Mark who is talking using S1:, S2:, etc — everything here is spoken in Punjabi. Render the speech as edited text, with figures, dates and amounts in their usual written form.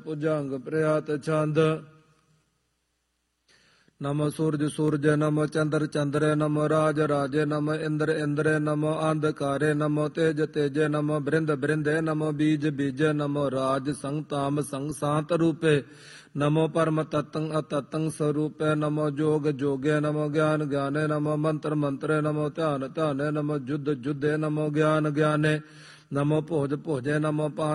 S1: ਭੁਜੰਗ ਪ੍ਰਿਆਤ ਛੰਦ। ਨਮੋ ਸੂਰਜ ਸੂਰਜੇ ਨਮੋ ਚੰਦਰ ਚੰਦਰੇ ਨਮੋ ਰਾਜ ਰਾਜੇ ਨਮੋ ਇੰਦਰ ਇੰਦਰੇ ਨਮੋ ਅੰਧਕਾਰੇ ਨਮੋ ਤੇਜ ਤੇਜੇ ਨਮੋ ਬ੍ਰਿੰਦ ਬ੍ਰਿੰਦੇ ਨਮੋ ਬੀਜ ਬੀਜੇ ਨਮੋ ਰਾਜ ਸੰਗਤਾਮ ਸੰਗ ਸਾਤ ਰੂਪੇ ਨਮੋ ਪਰਮ ਤਤੰ ਅਤਤੰ ਸਰੂਪੇ ਨਮੋ ਜੋਗ ਜੋਗੇ ਨਮੋ ਗਿਆਨ ਗਿਆਨੇ ਨਮੋ ਮੰਤਰ ਮੰਤਰੇ ਨਮੋ ਧਿਆਨ ਧਿਆਨੇ ਨਮੋ ਜੁਧ ਜੁਧੇ ਨਮੋ ਗਿਆਨ ਗਿਆਨੇ ਨਮੋ ਭੋਜ ਭੋਜੇ ਨਮੋ